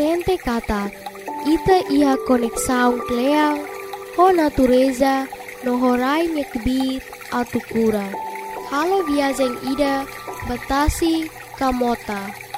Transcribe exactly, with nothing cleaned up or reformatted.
sente kata ita ia konexaung kleang ho natureza no horai nyekbit atu kura. Halo viajeng ida batasi kamota.